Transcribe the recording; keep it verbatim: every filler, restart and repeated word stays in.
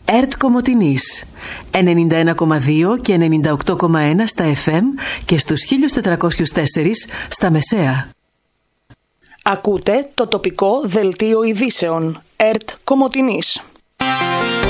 ΕΡΤ Κομοτηνής ενενήντα ένα κόμμα δύο και ενενήντα οκτώ κόμμα ένα στα εφ εμ και στους χίλια τετρακόσιους τέσσερα στα μεσαία. Ακούτε το τοπικό δελτίο ειδήσεων ΕΡΤ Κομοτηνής.